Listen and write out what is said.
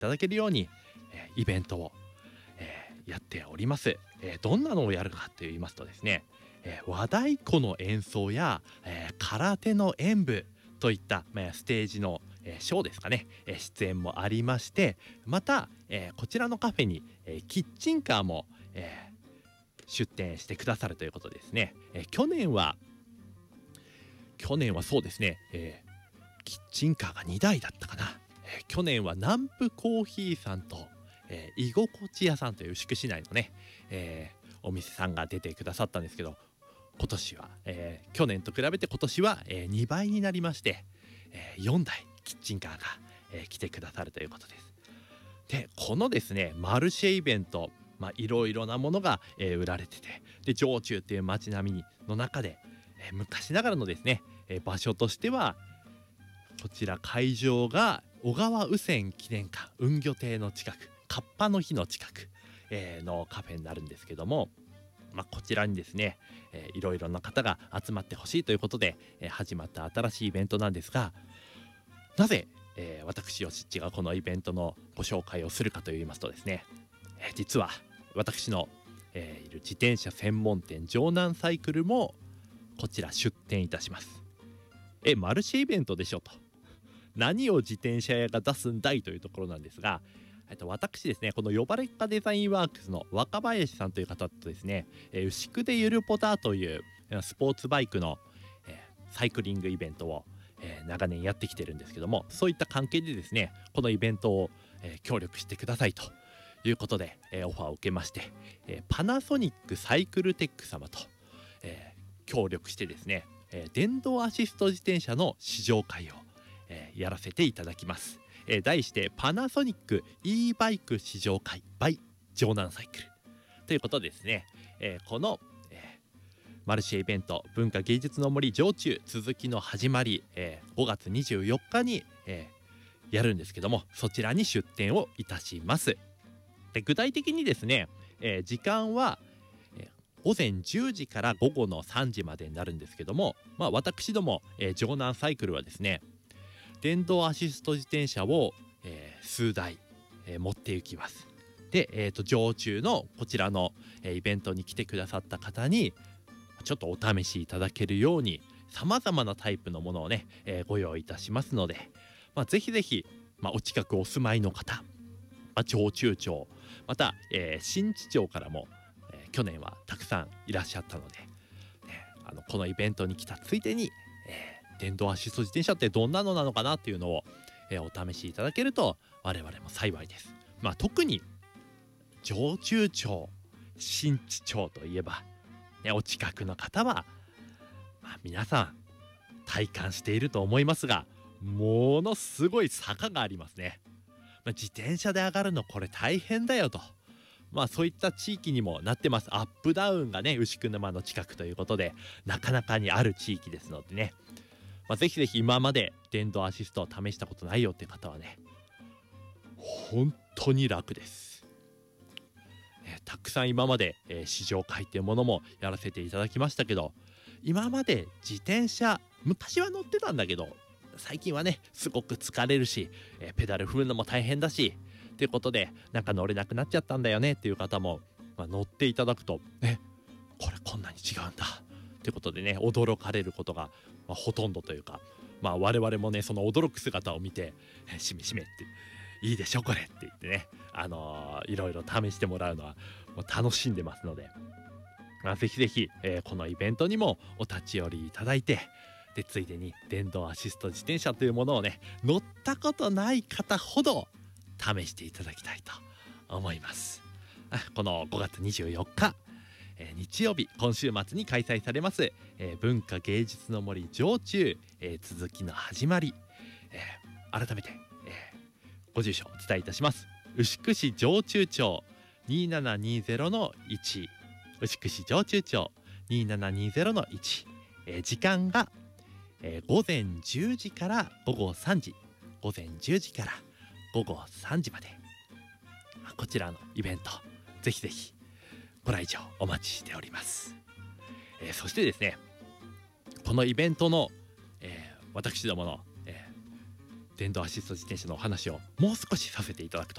ただけるように、イベントを、やっております。どんなのをやるかと言いますとですね、和太鼓の演奏や、空手の演舞といった、ステージの、ショーですかね、出演もありまして、また、こちらのカフェに、キッチンカーも、出店してくださるということですね。去年はそうですね、キッチンカーが2台だったかな。去年は南部コーヒーさんと、居心地屋さんという牛久市内のね、お店さんが出てくださったんですけど、今年は、去年と比べて今年は、2倍になりまして、4台キッチンカーが、来てくださるということです。でこのですねマルシェイベント、いろいろなものが、売られてて、で常駐っていう街並みの中で、昔ながらのですね、場所としてはこちら会場が小川雨泉記念館運魚亭の近く、カッパの日の近く、のカフェになるんですけども、こちらにですね、いろいろな方が集まってほしいということで、始まった新しいイベントなんですが、なぜ、私よしっちがこのイベントのご紹介をするかといいますとですね、実は私の、いる自転車専門店城南サイクルもこちら出店いたします。マルシェイベントでしょと、何を自転車屋が出すんだいというところなんですが、私ですねこの呼ばれっかデザインワークスの若林さんという方とですね、牛久でゆるポタというスポーツバイクの、サイクリングイベントを、長年やってきてるんですけども、そういった関係でですねこのイベントを、協力してくださいということで、オファーを受けまして、パナソニックサイクルテック様と、協力してですね、電動アシスト自転車の試乗会を、やらせていただきます。題してパナソニック e バイク試乗会 by 城南サイクルということでですね、この、マルシェイベント文化芸術の森常駐続きの始まり、5月24日に、やるんですけども、そちらに出店をいたします。で具体的にですね、時間は、午前10時から午後の3時までになるんですけども、私ども、城南サイクルはですね電動アシスト自転車を、数台、持って行きます。で、常駐のこちらの、イベントに来てくださった方にちょっとお試しいただけるようにさまざまなタイプのものをね、ご用意いたしますので、ぜひぜひ、お近くお住まいの方、常駐町また、新地町からも、去年はたくさんいらっしゃったので、このイベントに来たついでに、電動アシスト自転車ってどんなのなのかなっていうのを、お試しいただけると我々も幸いです。特に常駐町新地町といえば、お近くの方は、皆さん体感していると思いますが、ものすごい坂がありますね。自転車で上がるのこれ大変だよと、そういった地域にもなってます。アップダウンがね牛久沼の近くということでなかなかにある地域ですのでね、ぜひぜひ今まで電動アシストを試したことないよっていう方はね本当に楽です。たくさん今まで、試乗会っていうものもやらせていただきましたけど、今まで自転車昔は乗ってたんだけど最近はねすごく疲れるし、ペダル踏むのも大変だしっていうことで乗れなくなっちゃったんだよねっていう方も、乗っていただくとこれこんなに違うんだっていうことでね驚かれることが、ほとんどというか、我々もねその驚く姿を見てしめしめっていいでしょこれって言ってね、いろいろ試してもらうのはもう楽しんでますので、ぜひぜひ、このイベントにもお立ち寄りいただいて、でついでに電動アシスト自転車というものをね乗ったことない方ほど試していただきたいと思います。この5月24日、日曜日今週末に開催されます、文化芸術の森常駐、続きの始まり、改めて、ご住所お伝えいたします。牛久市常駐町 2720-1 牛久市常駐町 2720-1、時間が、午前10時から午後3時午前10時から午後3時まで、こちらのイベントぜひぜひご来場お待ちしております。そしてですねこのイベントの、私どもの、 電動アシスト自転車のお話をもう少しさせていただくと